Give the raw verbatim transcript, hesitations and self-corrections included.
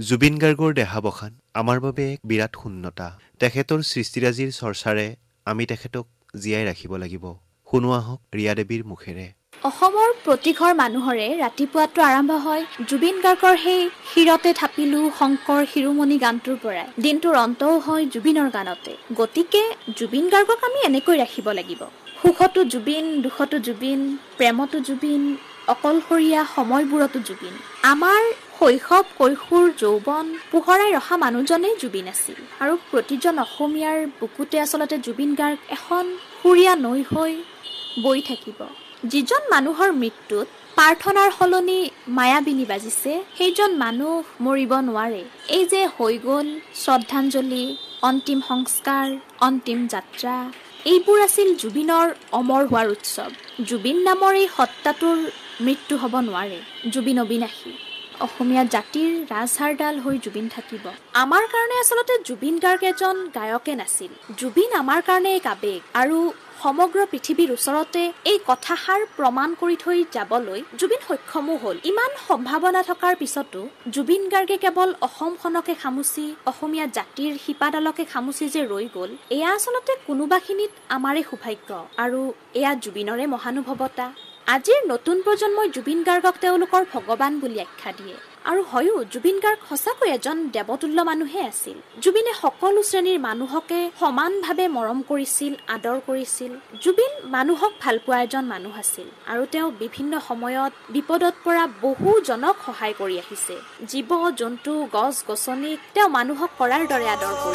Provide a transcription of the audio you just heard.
জুবিন গাৰ্গৰ দেহাৱসান আমাৰ বাবে এক বিৰাট শূন্যতা। তেখেতৰ সৃষ্টিৰাজিৰ চৰ্চাৰে আমি তেখেতক জীয়াই ৰাখিব লাগিব। শুনো আহক ৰিয়া দেৱীৰ মুখেৰে। অসমৰ প্ৰতিঘৰ মানুহৰে ৰাতিপুৱাটো আৰম্ভ হয় জুবিন গাৰ্গৰ সেই শিৰতে থাপিলো শংকৰ শিৰোমণি গানটোৰ পৰাই। দিনটোৰ অন্তও হয় জুবিনৰ গানতে। গতিকে জুবিন গাৰ্গক আমি এনেকৈ ৰাখিব লাগিব। সুখতো জুবিন, দুখতো জুবিন, প্ৰেমতো জুবিন, অকলশৰীয়া সময়বোৰতো জুবিন। আমাৰ শৈশৱ, কৈশোৰ, যৌৱন পোহৰাই ৰখা মানুহজনেই জুবিন আছিল। আৰু প্ৰতিজন অসমীয়াৰ বুকুতে আচলতে জুবিন গাৰ্গ এখন সুৰীয়া নৈ হৈ বৈ থাকিব। যিজন মানুহৰ মৃত্যুত প্ৰাৰ্থনাৰ সলনি মায়াবিনী বাজিছে, সেইজন মানুহ মৰিব নোৱাৰে। এই যে হৈ গ'ল শ্ৰদ্ধাঞ্জলি, অন্তিম সংস্কাৰ, অন্তিম যাত্ৰা, এইবোৰ আছিল জুবিনৰ অমৰ হোৱাৰ উৎসৱ। জুবিন নামৰ এই সত্তাটোৰ মৃত্যু হ'ব নোৱাৰে। জুবিন অবিনাশী। অসমীয়া জাতিৰ ৰাজহাড়ডাল হৈ জুবিন থাকিব। আমাৰ কাৰণে আচলতে জুবিন গাৰ্গ এজন গায়কে নাছিল। জুবিন আমাৰ কাৰণে এক আৱেগ। আৰু সমগ্ৰ পৃথিৱীৰ ওচৰতে এই কথাষাৰ প্ৰমাণ কৰি থৈ যাবলৈ জুবিন সক্ষমো হ'ল। ইমান সম্ভাৱনা থকাৰ পিছতো জুবিন গাৰ্গে কেৱল অসমখনকে খামুচি, অসমীয়া জাতিৰ শিপাডালকে খামুচি যে ৰৈ গ'ল, এয়া আচলতে কোনোবাখিনিত আমাৰে সৌভাগ্য। আৰু এয়া জুবিনৰে মহানুভৱতা। আজিৰ নতুন প্ৰজন্মই জুবিন গাৰ্গক তেওঁলোকৰ ভগৱান বুলি আখ্যা দিয়ে। আৰু হয়ো জুবিন গাৰ্গ সঁচাকৈ এজন দেৱতুল্য মানুহে আছিল। জুবিনে সকলো শ্ৰেণীৰ মানুহকে সমানভাৱে মৰম কৰিছিল, আদৰ কৰিছিল। জুবিন মানুহক ভাল পোৱা এজন মানুহ আছিল। আৰু তেওঁ বিভিন্ন সময়ত বিপদত পৰা বহুজনক সহায় কৰি আহিছে। জীৱ, জন্তু, গছ, গছনিক তেওঁ মানুহক কৰাৰ দৰে আদৰ কৰিছিল।